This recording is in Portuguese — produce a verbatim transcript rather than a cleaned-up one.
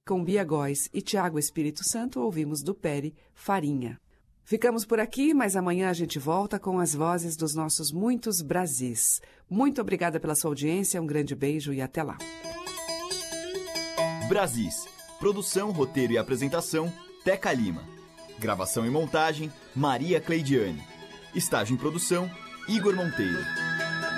com Bia Góes e Tiago Espírito Santo, ouvimos do Peri, Farinha. Ficamos por aqui, mas amanhã a gente volta com as vozes dos nossos muitos Brasis. Muito obrigada pela sua audiência, um grande beijo e até lá. Brasis. Produção, roteiro e apresentação, Teca Lima. Gravação e montagem, Maria Cleidiane. Estágio em produção, Igor Monteiro.